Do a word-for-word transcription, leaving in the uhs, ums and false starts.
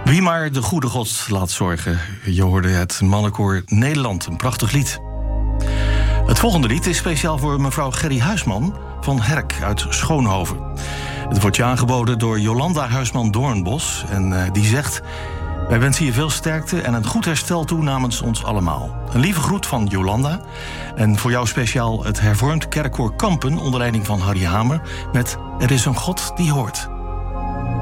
Wie maar de goede God laat zorgen. Je hoorde het mannenkoor Nederland, een prachtig lied. Het volgende lied is speciaal voor mevrouw Gerry Huisman van Herk uit Schoonhoven. Het wordt je aangeboden door Jolanda Huisman-Doornbos. En uh, die zegt: wij wensen je veel sterkte en een goed herstel toe namens ons allemaal. Een lieve groet van Jolanda. En voor jou speciaal het hervormd kerkkoor Kampen onder leiding van Harry Hamer met Er is een God die hoort.